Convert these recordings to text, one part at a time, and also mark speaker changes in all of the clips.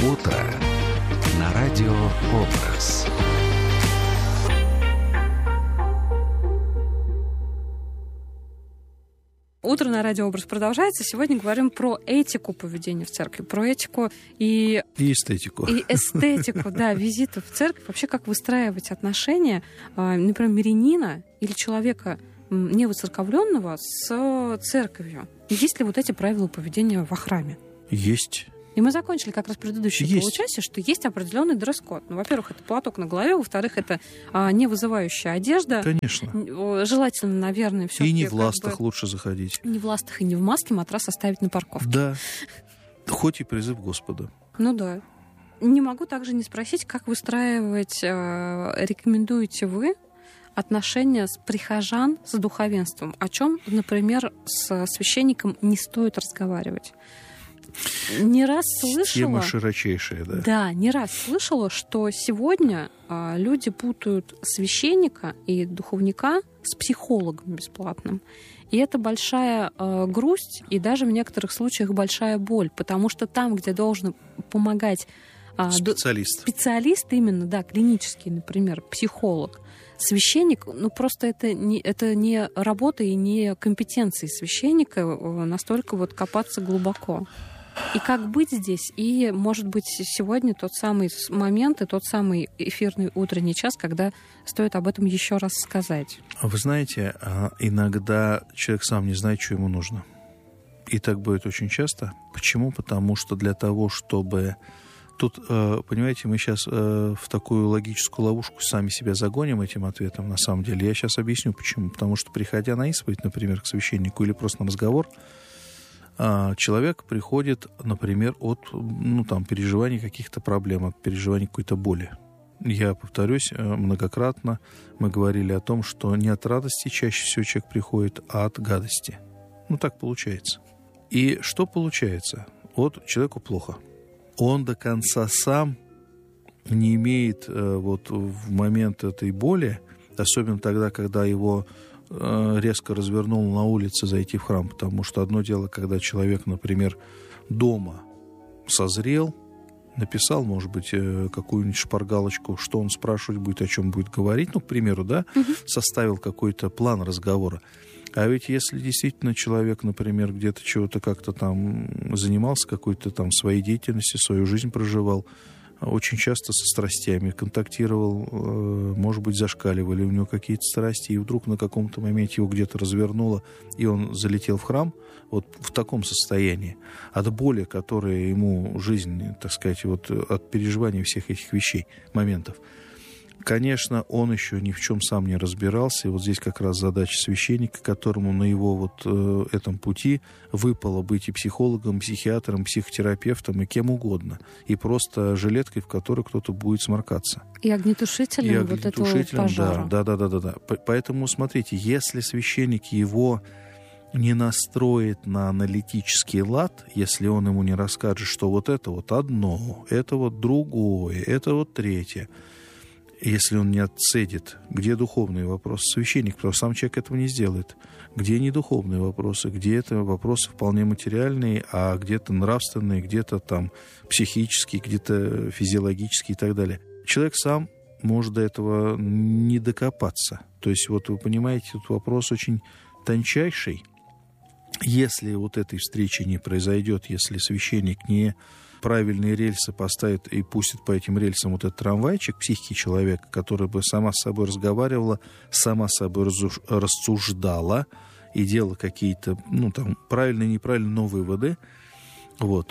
Speaker 1: Утро на радио «Образ».
Speaker 2: Утро на радио «Образ» продолжается. Сегодня говорим про этику поведения в церкви, про этику и
Speaker 3: эстетику.
Speaker 2: И эстетику, да, визитов в церковь. Вообще, как выстраивать отношения, например, мирянина или человека невоцерковленного с церковью. Есть ли вот эти правила поведения во храме?
Speaker 3: Есть.
Speaker 2: И мы закончили как раз предыдущее получасие, что есть определенный дресс-код. Ну, во-первых, это платок на голове, во-вторых, это не вызывающая одежда.
Speaker 3: Конечно.
Speaker 2: Желательно, наверное, все.
Speaker 3: И не в ластах лучше заходить.
Speaker 2: Не в ластах и не в маске, матрас оставить на парковке.
Speaker 3: Да. Хоть и призыв Господа.
Speaker 2: Ну да. Не могу также не спросить, как выстраивать, рекомендуете вы отношения с прихожан, с духовенством? О чем, например, с священником не стоит разговаривать? Не раз слышала...
Speaker 3: Тема широчайшая, да.
Speaker 2: Да, не раз слышала, что сегодня люди путают священника и духовника с психологом бесплатным. И это большая грусть и даже в некоторых случаях большая боль, потому что там, где должен помогать специалист именно, да, клинический, например, психолог, священник, ну просто это не работа и не компетенции священника настолько вот копаться глубоко. И как быть здесь? И, может быть, сегодня тот самый момент и тот самый эфирный утренний час, когда стоит об этом еще раз сказать.
Speaker 3: Вы знаете, иногда человек сам не знает, что ему нужно. И так будет очень часто. Почему? Потому что для того, чтобы... Тут, понимаете, мы сейчас в такую логическую ловушку сами себя загоним этим ответом, на самом деле. Я сейчас объясню, почему. Потому что, приходя на исповедь, например, к священнику или просто на разговор, человек приходит, например, от переживаний каких-то проблем, от переживаний какой-то боли. Я повторюсь, многократно мы говорили о том, что не от радости чаще всего человек приходит, а от гадости. Ну, так получается. И что получается? Вот человеку плохо. Он до конца сам не имеет вот в момент этой боли, особенно тогда, когда его резко развернул на улице зайти в храм, потому что одно дело, когда человек, например, дома созрел, написал, может быть, какую-нибудь шпаргалочку, что он спрашивать будет, о чем будет говорить, ну, к примеру, да, составил какой-то план разговора. А ведь если действительно человек, например, где-то чего-то как-то там занимался, какой-то там своей деятельностью, свою жизнь проживал, очень часто со страстями контактировал, может быть, зашкаливали у него какие-то страсти, и вдруг на каком-то моменте его где-то развернуло, и он залетел в храм, вот в таком состоянии, от боли, которая ему жизнь, так сказать, вот от переживания всех этих вещей, моментов. Конечно, он еще ни в чем сам не разбирался, и вот здесь как раз задача священника, которому на его вот этом пути выпало быть и психологом, психиатром, психотерапевтом, и кем угодно, и просто жилеткой, в которой кто-то будет сморкаться.
Speaker 2: И огнетушителем вот этого пожара.
Speaker 3: Да. Поэтому, смотрите, если священник его не настроит на аналитический лад, если он ему не расскажет, что вот это вот одно, это вот другое, это вот третье, если он не отцедит, где духовные вопросы, священник, потому что сам человек этого не сделает, где не духовные вопросы, где это вопросы вполне материальные, а где-то нравственные, где-то там психические, где-то физиологические и так далее. Человек сам может до этого не докопаться. То есть, вот вы понимаете, тут вопрос очень тончайший. Если вот этой встречи не произойдет, если священник не правильные рельсы поставит и пустит по этим рельсам вот этот трамвайчик психики человека, который бы сама с собой разговаривала, сама с собой рассуждала и делала какие-то, правильные и неправильные выводы, вот,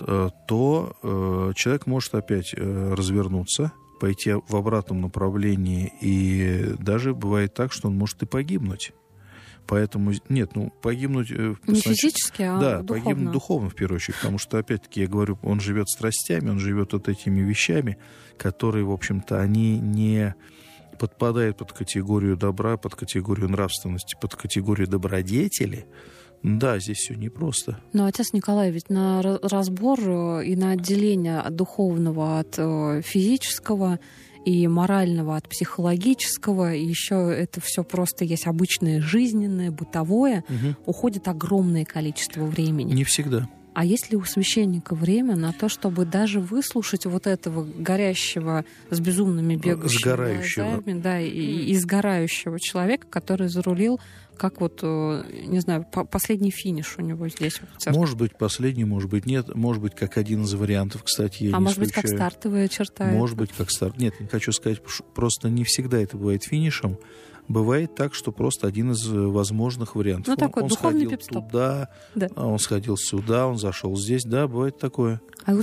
Speaker 3: то человек может опять развернуться, пойти в обратном направлении, и даже бывает так, что он может и погибнуть. Поэтому, погибнуть...
Speaker 2: Не физически, а
Speaker 3: да,
Speaker 2: духовно.
Speaker 3: Погибнуть духовно, в первую очередь, потому что, опять-таки, я говорю, он живет страстями, он живет вот этими вещами, которые, в общем-то, они не подпадают под категорию добра, под категорию нравственности, под категорию добродетели. Да, здесь все непросто.
Speaker 2: Но, отец Николай, ведь на разбор и на отделение от духовного от физического и морального от психологического, и еще это все просто есть обычное жизненное, бытовое, уходит огромное количество времени.
Speaker 3: Не всегда.
Speaker 2: А есть ли у священника время на то, чтобы даже выслушать вот этого горящего с безумными бегающими глазами, да, и сгорающего человека, который зарулил, как вот, не знаю, последний финиш у него здесь?
Speaker 3: Может быть, последний, может быть, нет. Может быть, как один из вариантов, кстати, я не
Speaker 2: может
Speaker 3: исключаю.
Speaker 2: быть, как стартовая черта?
Speaker 3: Может быть, как старт. Нет, не хочу сказать, просто не всегда это бывает финишем. Бывает так, что просто один из возможных вариантов.
Speaker 2: Ну, такой
Speaker 3: он
Speaker 2: духовный
Speaker 3: сходил
Speaker 2: пит-стоп.
Speaker 3: туда,
Speaker 2: да.
Speaker 3: Он сходил сюда, он зашел здесь. Да, бывает такое.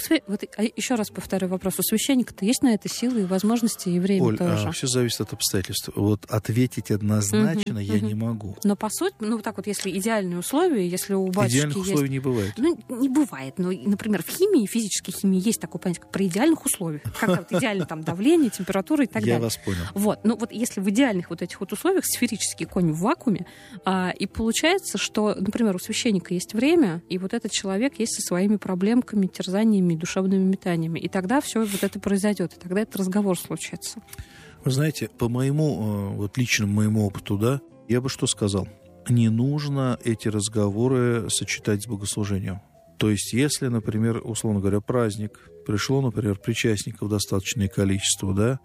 Speaker 2: Еще раз повторю вопрос. У священника-то есть на это силы и возможности, и время
Speaker 3: Оль,
Speaker 2: тоже?
Speaker 3: все зависит от обстоятельств. Вот ответить однозначно я не могу.
Speaker 2: Но по сути, так вот, если идеальные условия, если у батюшки
Speaker 3: идеальных условий не бывает.
Speaker 2: Не бывает. Но, например, в химии, физической химии есть такое понятие, как при идеальных условиях. Когда вот идеально там давление, температура и так далее.
Speaker 3: Я вас понял.
Speaker 2: Вот. Если в идеальных вот этих вот условиях сферический конь в вакууме, и получается, что, например, у священника есть время, и вот этот человек есть со своими проблемками, терзаниями, душевными метаниями. И тогда все вот это произойдет, и тогда этот разговор случится.
Speaker 3: Вы знаете, по моему, вот личному моему опыту, да, я бы что сказал? Не нужно эти разговоры сочетать с богослужением. То есть, если, например, условно говоря, праздник, пришло, например, причастников достаточное количество, да,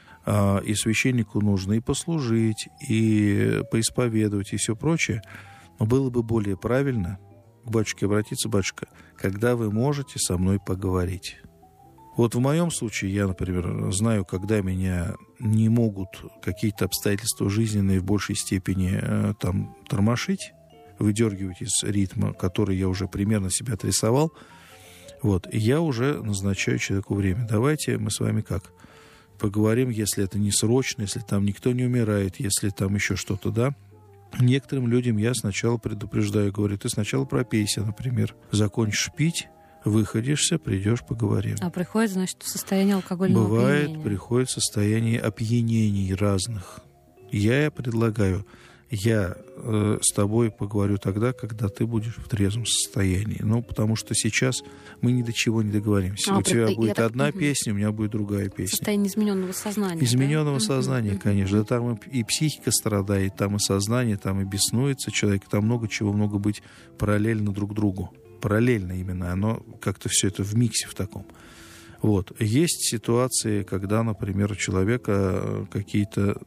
Speaker 3: и священнику нужно и послужить, и поисповедовать, и все прочее, но было бы более правильно к батюшке обратиться: батюшка, когда вы можете со мной поговорить. Вот в моем случае я, например, знаю, когда меня не могут какие-то обстоятельства жизненные в большей степени там тормошить, выдергивать из ритма, который я уже примерно себя отрисовал, вот, я уже назначаю человеку время. Давайте мы с вами как? Поговорим, если это не срочно, если там никто не умирает, если там еще что-то, да. Некоторым людям я сначала предупреждаю, говорю: ты сначала пропейся, например, закончишь пить, выходишься, придешь, поговорим.
Speaker 2: А приходит, значит, в состояние алкогольного опьянения.
Speaker 3: Бывает, приходит в состояние опьянений разных. Я предлагаю: я с тобой поговорю тогда, когда ты будешь в трезвом состоянии. Потому что сейчас мы ни до чего не договоримся. У тебя будет одна песня, у меня будет другая песня.
Speaker 2: Состояние измененного сознания.
Speaker 3: Измененного сознания, конечно. Да, там и психика страдает, там и сознание, там и беснуется человек, там много чего, много быть параллельно друг другу. Параллельно именно, оно как-то все это в миксе в таком. Вот. Есть ситуации, когда, например, у человека какие-то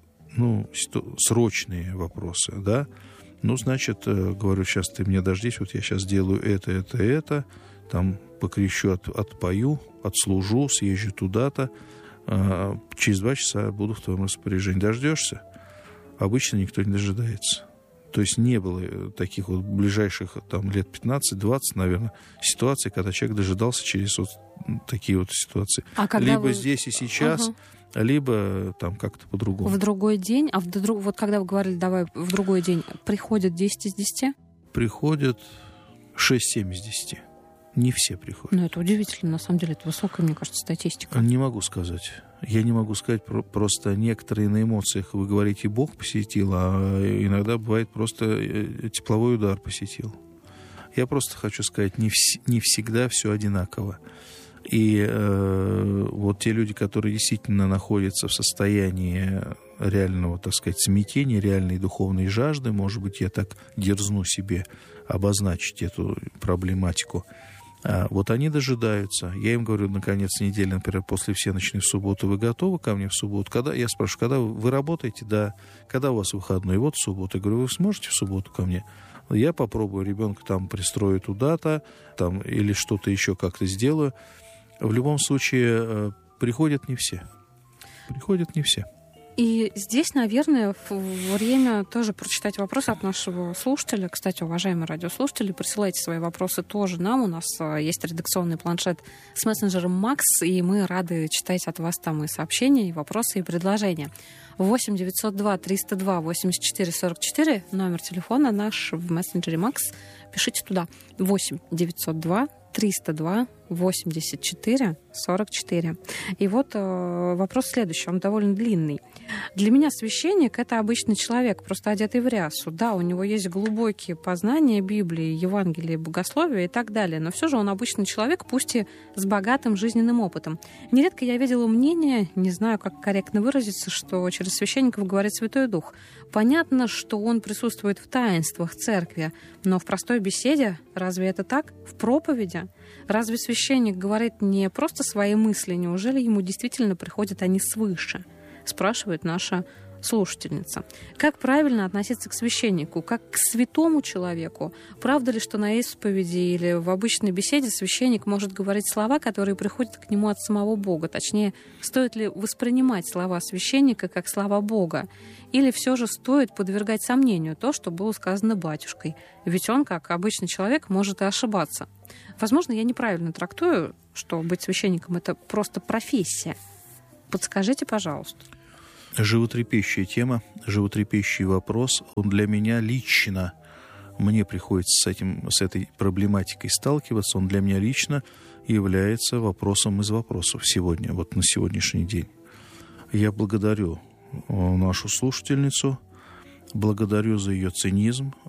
Speaker 3: срочные вопросы, да, значит, говорю: сейчас ты мне дождись, вот я сейчас делаю это, там покрещу, отпою, отслужу, съезжу туда-то, через 2 часа буду в твоем распоряжении. Дождешься? Обычно никто не дожидается. То есть не было таких вот ближайших там лет 15-20, наверное, ситуаций, когда человек дожидался через вот такие вот ситуации. Либо здесь и сейчас, либо там как-то по-другому.
Speaker 2: В другой день, вот когда вы говорили, давай в другой день, приходят 10 из 10?
Speaker 3: Приходят 6-7 из 10. Не все приходят.
Speaker 2: Это удивительно, на самом деле, это высокая, мне кажется, статистика.
Speaker 3: Не могу сказать. Я не могу сказать, просто некоторые на эмоциях, вы говорите, Бог посетил, а иногда бывает просто тепловой удар посетил. Я просто хочу сказать, не всегда все одинаково. И вот те люди, которые действительно находятся в состоянии реального, так сказать, смятения, реальной духовной жажды, может быть, я так дерзну себе обозначить эту проблематику, вот они дожидаются. Я им говорю на конец недели, например, после всеночной в субботу: вы готовы ко мне в субботу? Я спрашиваю: когда вы работаете? Да. Когда у вас выходной? Вот в субботу. Я говорю: вы сможете в субботу ко мне? Я попробую, ребенка там пристрою туда-то, там, или что-то еще как-то сделаю. В любом случае, приходят не все. Приходят не все.
Speaker 2: И здесь, наверное, время тоже прочитать вопросы от нашего слушателя. Кстати, уважаемые радиослушатели, присылайте свои вопросы тоже нам. У нас есть редакционный планшет с мессенджером Max, и мы рады читать от вас там и сообщения, и вопросы, и предложения. 8 902 302 84 44, номер телефона наш в мессенджере Max. Пишите туда. 8 902 302 84 44. И вот вопрос следующий, он довольно длинный. Для меня священник — это обычный человек, просто одетый в рясу. Да, у него есть глубокие познания Библии, Евангелия, богословия и так далее, но все же он обычный человек, пусть и с богатым жизненным опытом. Нередко я видела мнение, не знаю, как корректно выразиться, что через священников говорит Святой Дух. Понятно, что он присутствует в таинствах церкви, но в простой беседе разве это так? В проповеди? Разве священник говорит не просто свои мысли? Неужели ему действительно приходят они свыше? Спрашивает наша слушательница. Как правильно относиться к священнику, как к святому человеку? Правда ли, что на исповеди или в обычной беседе священник может говорить слова, которые приходят к нему от самого Бога? Точнее, стоит ли воспринимать слова священника как слова Бога? Или все же стоит подвергать сомнению то, что было сказано батюшкой? Ведь он, как обычный человек, может и ошибаться. Возможно, я неправильно трактую, что быть священником — это просто профессия. Подскажите, пожалуйста.
Speaker 3: Животрепещущая тема, животрепещущий вопрос. Он для меня лично, мне приходится с этой проблематикой сталкиваться, он для меня лично является вопросом из вопросов сегодня, вот на сегодняшний день. Я благодарю нашу слушательницу, благодарю за ее цинизм,